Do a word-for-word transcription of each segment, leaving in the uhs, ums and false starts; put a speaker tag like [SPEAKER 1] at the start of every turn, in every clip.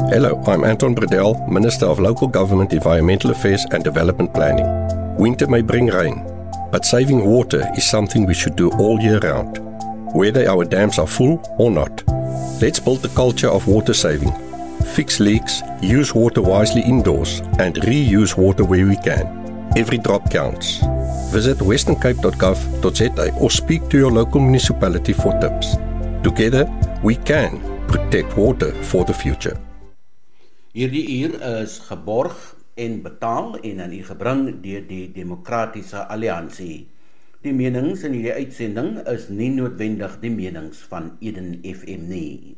[SPEAKER 1] Hello, I'm Anton Bredell, Minister of Local Government, Environmental Affairs and Development Planning. Winter may bring rain, but saving water is something we should do all year round, whether our dams are full or not. Let's build the culture of water saving. Fix leaks, use water wisely indoors, and reuse water where we can. Every drop counts. Visit western cape dot gov dot za or speak to your local municipality for tips. Together, we can protect water for the future.
[SPEAKER 2] Hierdie uur is geborg en betaal en aan u gebring deur die Demokratiese Alliansie. Die menings in hierdie uitsending is nie noodwendig die menings van Eden F M nie.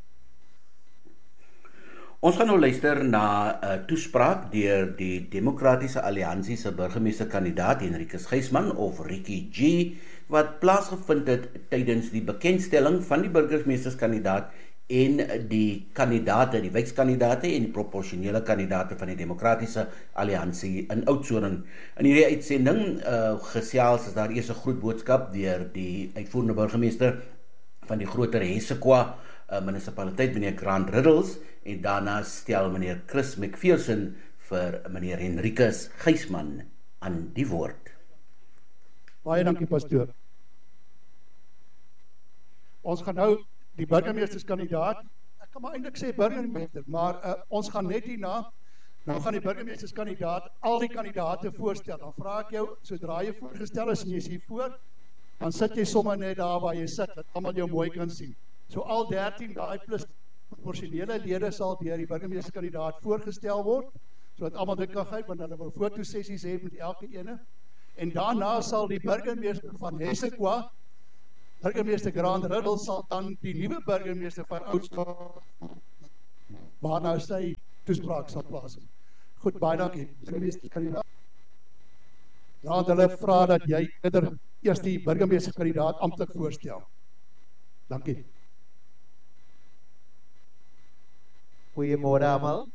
[SPEAKER 2] Ons gaan nou luister na 'n uh, toespraak deur die Demokratiese Alliansie se burgemeesterkandidaat Henricus Gysman of Ricky G, wat plaasgevind het tydens die bekendstelling van die burgemeesterskandidaat en die kandidate, die wijkskandidate en die proporsionele kandidate van die Demokratiese Alliansie in Oudtshoorn. In hierdie uitsending uh, gesels is daar eers 'n groot boodskap deur die uitvoerende burgemeester van die groter Hessequa uh, munisipaliteit, meneer Grant Riddles, en daarna stel meneer Chris McPherson vir meneer Henricus Gysman aan die woord.
[SPEAKER 3] Baie dankie, pastoor. Ons gaan nou die burgemeesterskandidaat, ek kan maar eintlik sê burgemeester, maar uh, ons gaan net hierna, nou gaan die burgemeesterskandidaat al die kandidate voorstel. Dan vra ek jou, sodra jy voorgestel is en jy is hier voor, dan sit jy sommer net daar waar jy sit, dat almal jou mooi kan sien. So al dertien daai plus proporsionele lede sal deur die burgemeesterskandidaat voorgestel word, sodat almal dit kan kyk, want hulle wil fotosessies hê met elke ene. En daarna sal die burgemeester van Hessequa, burgemeester Grant Riddles, sal dan die nuwe burgemeester van Oudtshoorn, waarna sy toespraak sal plaas. Goed, baie dankie. Burgemeesterskandidaat. Grant, hulle vra dat jy eerder eers die burgemeesterskandidaat amptelik voorstel. Dankie.
[SPEAKER 4] Goeiemôre almal.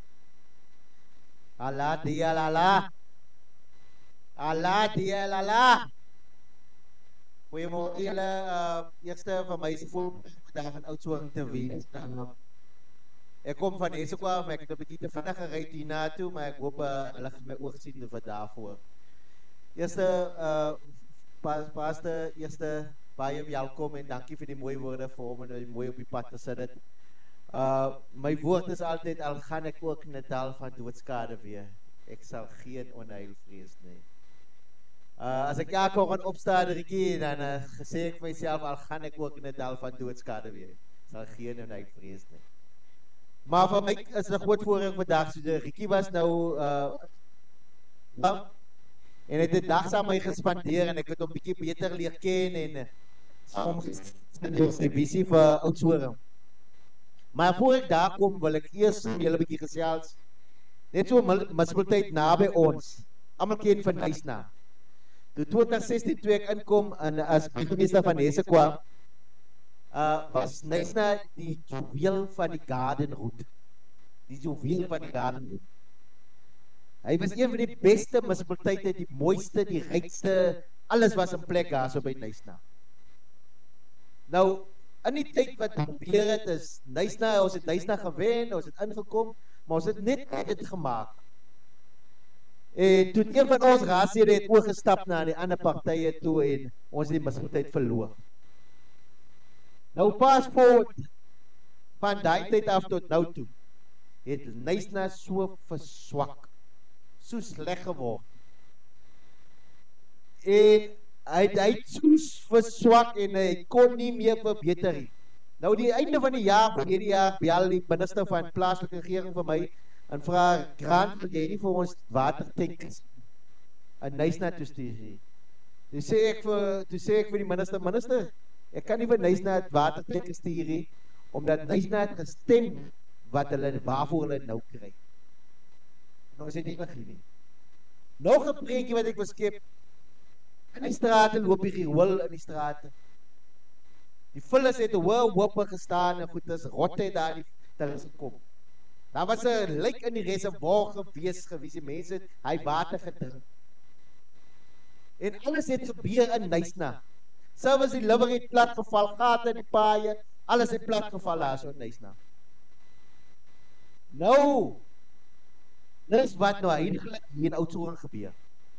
[SPEAKER 4] Allah dia lala. Allah dia lala. Goeiemôre julle. Uh, eerste van my se voel vandag in Oudtshoorn te wees. Uh, ek kom van Hessequa, maar ek het 'n bietjie te vinnig gery hierna toe, maar ek hoop uh, hulle gaan my oog sien vir daarvoor. Eerste uh, pas, pastor, eerste baie welkom en dankie vir die mooi woorde vir hom en die mooi op die pad te sit dit. Uh, my woord is altyd, al gaan ek ook in 'n dal van doodskade weer, ek sal geen onheil vrees nie. Uh, as ek elke oggend opstaan, Ricky, dan uh, sê ek myself, al gaan ek ook in 'n dal van doodskade weer, sal geen onheil vrees nie. Maar vir my is 'n groot voorreg vandag, so Ricky was nou uh, uh, en het 'n dag saam my gespandeer en ek het hom 'n bietjie beter leer ken en soms is die visie vir Oudtshoorn. Maar voor ek daar kom, wil ek eers julle 'n bietjie gesels. Net so munisipaliteit naby ons. Almal ken van Knysna. Toe twintig sestien toe ek inkom en as burgemeester van Hessequa, uh, was Knysna die juweel van die Garden Route. Die juweel van die Garden Route. Hy was een van die beste munisipaliteite, die mooiste, die rykste, alles was in plek daar so by Knysna. Nou, in die tyd wat gebeur het is, Knysna, ons het Knysna gewen, ons het ingekom, maar ons het net dit gemaak. En toen een van ons raadslede het oorgestap na die ander partye toe en ons het die munisipaliteit verloor. Nou pas voort, van die tyd af tot nou toe, het Knysna so verswak, so sleg geword. En hy het, hy het soos verswak en hy kon nie meer verbeter nie. Nou die einde van die jaar, van hierdie jaar, bel die minister van plaaslike regering vir my en vra, Grant, wil jy nie vir ons watertanks in Knysna toe stuur nie? Toe sê ek vir, toe sê ek vir die minister, minister, ek kan nie vir Knysna watertanks stuur nie, omdat Knysna het gestem wat hulle, waarvoor hulle nou kry. Nou is dit nie begin nie. Nog 'n preekie wat ek beskep, in die strate loop die riool in die strate. Die vullis het 'n hoë hoop gestaan en goed is rotte daar die daar is gekom. Daar was 'n lijk in die reservoir gewees gewees. Die mense het hy water gedrink. En alles het gebeur in Knysna. Selfs die liver het plat geval, gate in die paaie, alles het plat geval daar so in Knysna. Nou, dis wat nou eintlik hier in Oudtshoorn gebeur.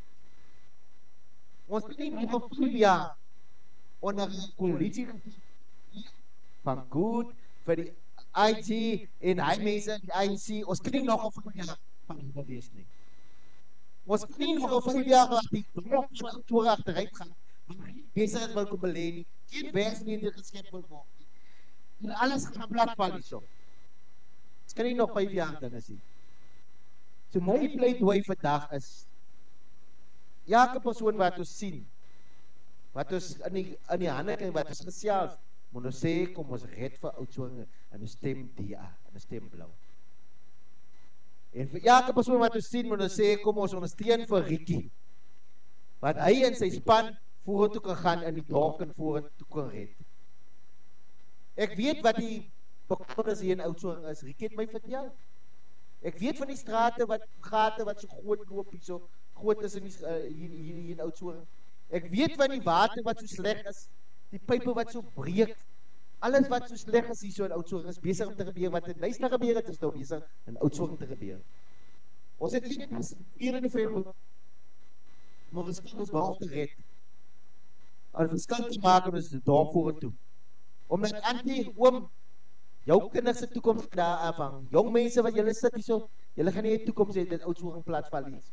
[SPEAKER 4] Ons het nie nog vyf jaar onder die koalisie van goed vir die I T en hy mense die I N C, ons kan nie nog op vyf jaar van die wees nie. Ons kan nie nog op vyf jaar laat die blok so Oudtshoorn agteruit gaan. Besigheid wil kom belê nie, geen werksgeleenthede geskep wil word nie. En alles gaan platval hierso. Ons kan nie nog vyf jaar dinge sien. So my pleitwy vandag is, elke persoon wat ons sien, wat ons in die, in die hande kry, wat ons gesels, moet ons sê, kom ons red vir Oudtshoorn, en ons stem D A, en ons stem blauw. En vir elke persoon wat ons sien, moet ons sê, kom ons ondersteun vir Riekie, wat hy en sy span vorentoe kan gaan, en die dorp kan vorentoe kan red. Ek weet wat die bekommernis hier in Oudtshoorn is, Riekie het my vertel. Ek weet van die strate, wat gate, wat so groot loop, so groot is in die, uh, hier, hier, hier in Oudtshoorn. Ek weet van die water wat so sleg is, die pype wat so breek, alles wat so sleg is hier so in Oudtshoorn is besig om te gebeur, wat in Nysna gebeur het, is nou besig in Oudtshoorn te gebeur. Ons het hier in die veld, maar ons kan ons behalf te red. En verskil te maak om ons dorp vorentoe. Omdat Antie, oom, jou kinders se toekoms daar afhang. Jong mense wat julle sit hier so, julle gaan nie 'n toekoms hê dit Oudtshoorn platval hier.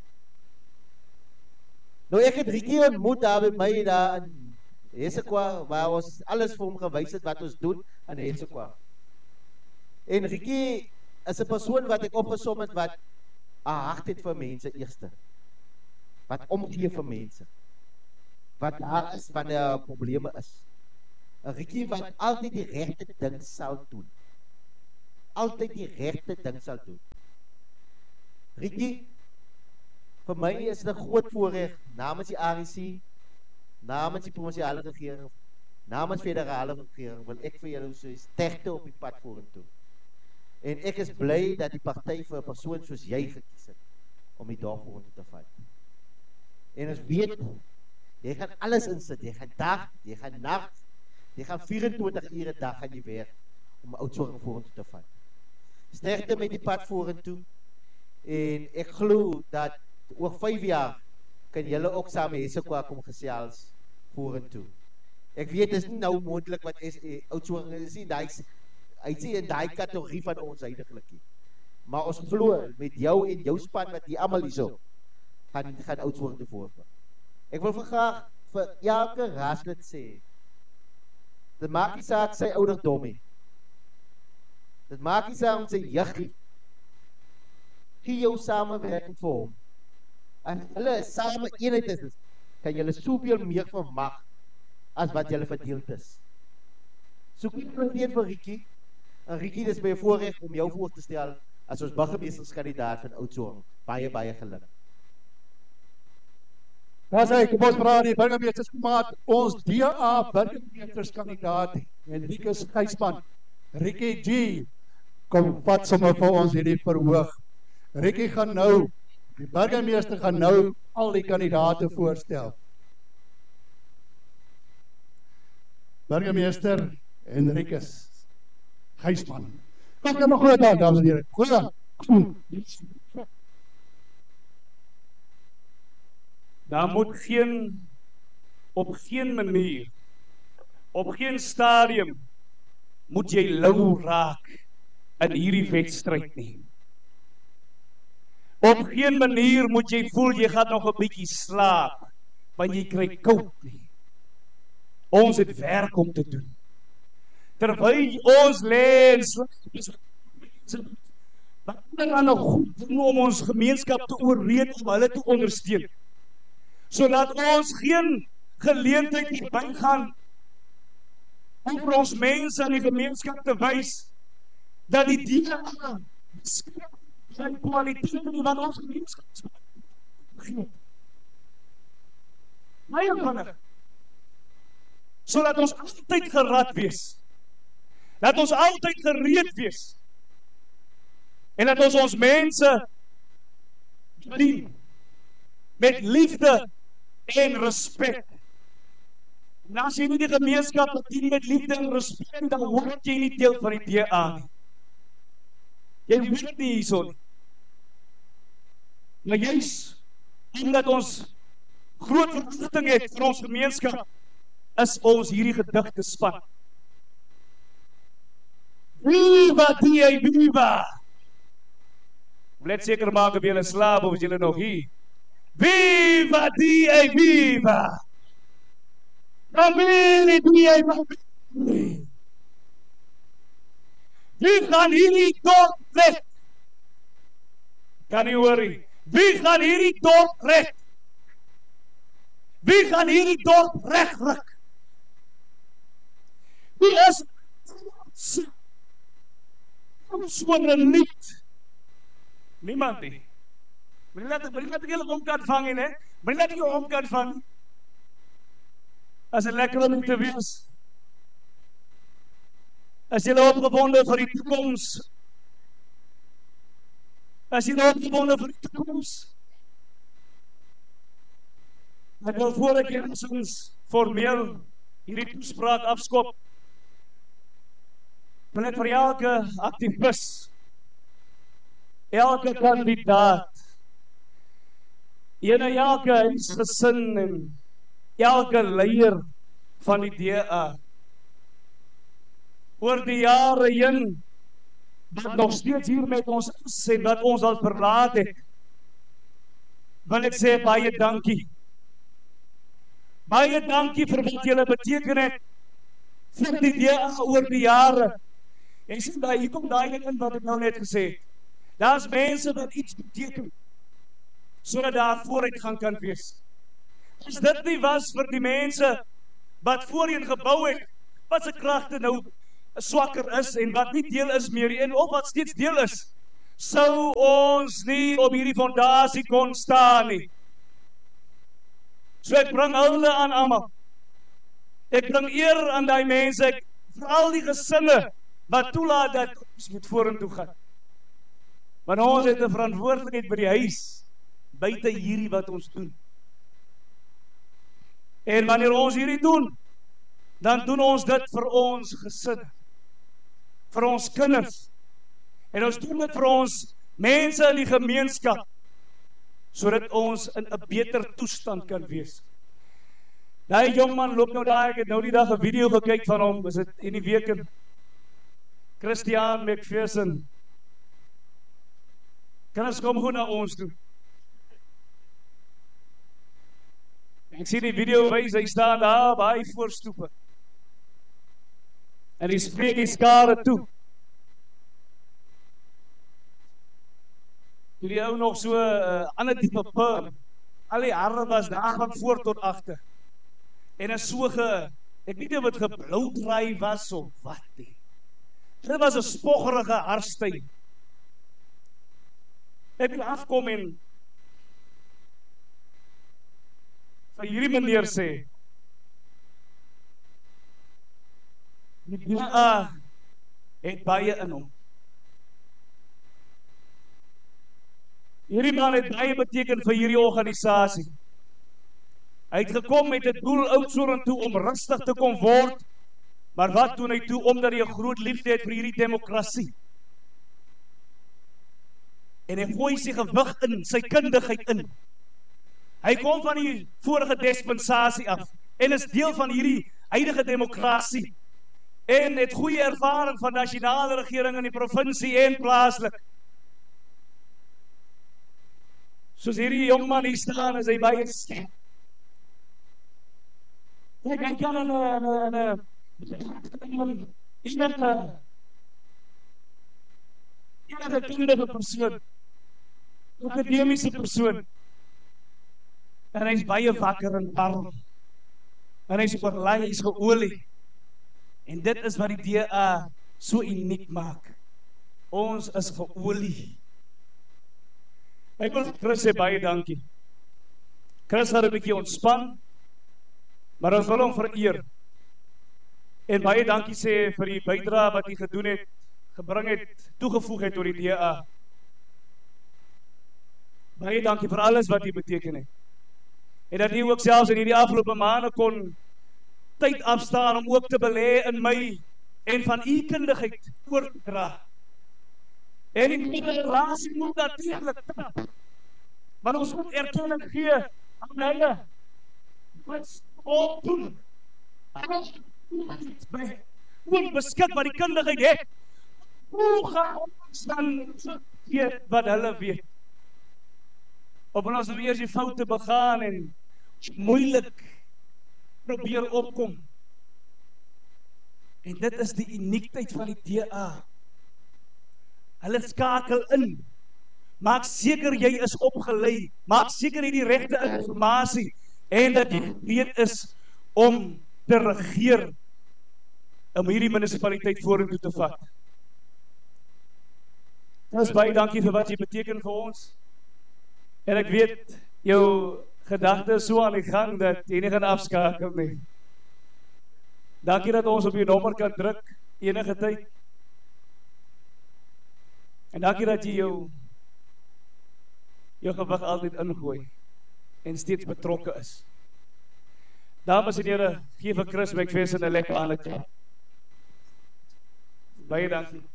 [SPEAKER 4] Nou ek het Riekie ontmoet daar by my daar in Hesekwa, waar ons alles vir hom gewys het wat ons doen in Hesekwa. En Riekie is 'n persoon wat ek opgesom het wat 'n hart het vir mense eerste. Wat omgee vir mense. Wat daar is wanneer daar probleme is. 'n Riekie wat altyd die regte ding sal doen. Altyd die regte ding sal doen. Riekie, vir my is dit 'n groot voorreg namens die A R C, namens die provinsiale regering, namens federale regering, wil ek vir julle sê sterkte op die pad vorentoe. En ek is bly dat die party vir 'n persoon soos jy gekies het om die dorp vorentoe te vat. En ons weet, jy gaan alles insit, jy gaan dag, jy gaan nag, jy gaan vyf-en-twintig ure dag aan die werk om Oudtshoorn vorentoe te vat. Sterkte met die pad vorentoe. En ek glo dat oor vyf jaar kan julle ook saam met Hesekwa kom gesels vorentoe. Ek weet dit is nie nou moontlik wat is Oudtshoorn is nie, daai hy sê in daai kategorie van ons heidaglik nie. Maar ons glo met jou en jou span wat hier almal hierso gaan gaan Oudtshoorn te voorkom. Ek wil vir graag vir elke raadslid sê, dit maak nie saak sy ouderdom nie. Dit maak nie saak om sy jeug nie. Gee jou samewerking vir hom. En hulle same eenheid is, kan julle soveel meer vermag as wat julle verdeeld is. Soek nie een vir Riekie, en Riekie, dis my voorreg om jou voor te stel as ons burgemeesterskandidaat van Oudtshoorn. Baie, baie geluk.
[SPEAKER 3] Daar sê, kom ons praat die burgemeesterskandidaat, ons D A burgemeesterskandidaat, Henrikus Gysman, Riekie G, kom vat sommer vir ons hierdie verhoog. Riekie gaan nou, die burgemeester gaan nou al die kandidaate voorstel. Burgemeester Henrikus Gysman. Kom jy maar goed aan, dames en heren. Goed aan.
[SPEAKER 5] Daar moet geen, op geen manier, op geen stadium, moet jy lou raak in hierdie wedstryd nie. Op geen manier moet jy voel jy gaan nog 'n bietjie slaap, want jy kry koud nie. Ons het werk om te doen. Terwyl ons lê en slaap, wat kan nog goed doen om ons gemeenskap te oorreed om hulle te ondersteun, sodat ons geen geleentheid nie bygaan om vir ons mense in die gemeenskap te wys dat die diere zijn kwaliteiten wat ons gemeenskap geef. Baie vinnig. Sodat ons altyd gerad wees. Dat ons altyd gereed wees. En dat ons ons mense dien met liefde en respek. En as jy nie die gemeenskap dien met liefde en respek, dan word jy nie deel van die D A nie. Jy weet nie hierso nie. Maar juist, omdat ons groot verwagting het vir ons gemeenskap, is ons hierdie gedigte span. Viva D A, viva! Let seker maak of julle slaap of is julle nog hier. Viva D A, viva! Familie D A, familie! Wie gaan hierdie dorp red? Kan nie hoor nie. Wie gaan hierdie dorp red? Wie gaan hierdie dorp regryk? Wie is so'n lied? Niemand nie. Maar laat ek laat ek julle om kan vang en hè. Maar laat ek jou om kan vang. As 'n lekker om te wees. As jy opgewonde vir die toekoms. As jy opgewonde vir die toekoms. Ek wil voor ek eersins formeel hierdie toespraak afskop. Wil ek vir elke aktivis, elke kandidaat, ene elke huisgesin en elke leier van die D A oor die jare heen wat nog steeds hier met ons is en wat ons al verlaat het, wil ek sê baie dankie. Baie dankie vir wat julle beteken het vir die D A oor die jare. En sien daar, hier kom daai ding in wat ek nou net gesê het. Daar's mense wat iets beteken sodat daar vooruitgang kan wees. As dit nie was vir die mense wat voorheen gebou het, wat se kragte nou swakker is en wat nie deel is meer en of wat steeds deel is, sou ons nie op hierdie fondasie kon staan nie. So ek bring hulle aan almal. Ek bring eer aan die mense, ek veral die gesinne wat toelaat dat ons moet vorentoe gaan. Want ons het 'n verantwoordelikheid by die huis, buite hierdie wat ons doen. En wanneer ons hierdie doen, dan doen ons dit vir ons gesinne, vir ons kinders, en ons doen dit vir ons mense in die gemeenskap, sodat ons in 'n beter toestand kan wees. Daai jong man loop nou daar, ek het nou die dag 'n video gekyk van hom, is dit in die week in Christian McPherson. Kan ons kom goed na ons toe? Ek sien die video wys, hy staan daar by hy voorstoepe. En hy spreek die skare toe. Die ou nog so 'n uh, ander tipe perm. Al die hare was daar van voor tot agter. En is so ge, ek weet nie of dit geblou draai was of wat nie. Dit was 'n spoggerige haarstyl. Ek wil afkom en vir hierdie meneer sê, die D A het baie in hom. Hierdie man het baie beteken vir hierdie organisasie. Hy het gekom met 'n doel Oudtshoorn toe om rustig te kom word, maar wat doen hy toe omdat hy 'n groot liefde het vir hierdie demokrasie? En hy gooi sy gewig in, sy kundigheid in. Hy kom van die vorige dispensasie af en is deel van hierdie huidige demokrasie en het goeie ervaring van nasionale regering in die provinsie en plaaslik. Soos hierdie jongman hier staan, is hy baie sterk. Ek kan kan 'n 'n 'n is net 'n enige kundige persoon, akademiese persoon. En hy is baie wakker en warm. En hy is oorlaai, hy is geolie. En dit is wat die D A so uniek maak. Ons is geolie. Ek wil Chris sê baie dankie. Chris het 'n bietjie ontspan, maar ons wil hom vereer. En baie dankie sê vir die bydrae wat hy gedoen het, gebring het, toegevoeg het tot die D A. Baie dankie vir alles wat hy beteken het. En dat hy ook selfs in hierdie afgelope maande kon tyd afstaan om ook te belê in my en van u kundigheid oor te dra. En die generasie moet natuurlijk tap. Maar ons moet erkenning gee aan hulle. Wat ons doen. By onbeskik wat die kundigheid het. Hoe gaan ons dan weet wat hulle weet? Of ons weer die foute begaan en moeilik probeer opkom. En dit is die uniekheid van die D A. Hulle skakel in. Maak seker jy is opgelei. Maak seker jy die regte informasie en dat jy weet is om te regeer om hierdie munisipaliteit vorentoe te vat. Ons baie dankie vir wat jy beteken vir ons. En ek weet jou gedagte is so aan die gang dat jy nie gaan afskakel nie. Dankie dat ons op jou nommer kan druk enige tyd. En dankie dat jy jou jou gewig altyd ingooi en steeds betrokke is. Dames en here, gee vir Chris McPherson 'n lekker aandeel. Baie dankie.